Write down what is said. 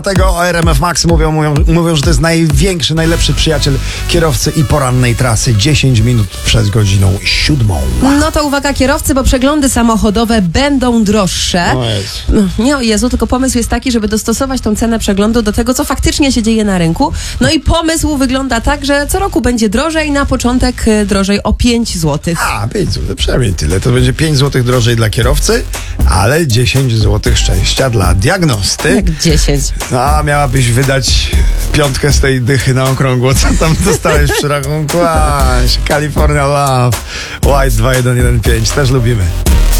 Tego o RMF Max mówią, że to jest największy, najlepszy przyjaciel kierowcy i porannej trasy. 10 minut przed godziną 7. No to uwaga kierowcy, bo przeglądy samochodowe będą droższe. Nie o Jezu, tylko pomysł jest taki, żeby dostosować tą cenę przeglądu do tego, co faktycznie się dzieje na rynku. No i pomysł wygląda tak, że co roku będzie drożej, na początek drożej o 5 zł. 5 zł, przynajmniej tyle. To będzie 5 zł drożej dla kierowcy, ale 10 zł szczęścia dla diagnosty. Jak 10. A miałabyś wydać 5 z tej dychy na okrągło. Co tam dostałeś przy rachunku? California Love, White 2115, też lubimy.